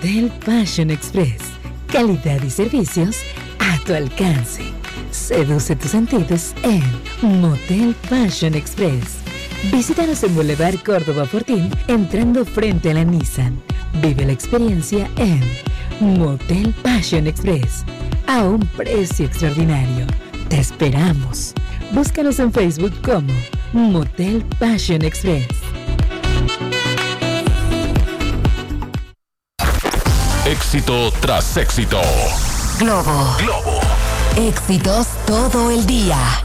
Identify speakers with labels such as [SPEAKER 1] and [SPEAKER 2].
[SPEAKER 1] Motel Passion Express. Calidad y servicios a tu alcance. Seduce tus sentidos en Motel Passion Express. Visítanos en Boulevard Córdoba Fortín, entrando frente a la Nissan. Vive la experiencia en Motel Passion Express, a un precio extraordinario. Te esperamos. Búscanos en Facebook como Motel Passion Express.
[SPEAKER 2] Éxito tras éxito.
[SPEAKER 3] Globo. Éxitos todo el día.